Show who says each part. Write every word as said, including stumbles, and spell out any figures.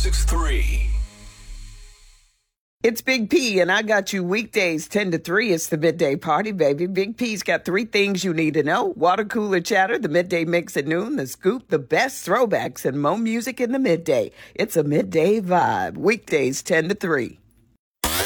Speaker 1: six three.
Speaker 2: It's Big P, and I got you weekdays ten to three. It's the Midday Party, baby. Big P's got three things you need to know. Water cooler chatter, the Midday Mix at noon, the scoop, the best throwbacks, and more music in the midday. It's a midday vibe. Weekdays ten to three.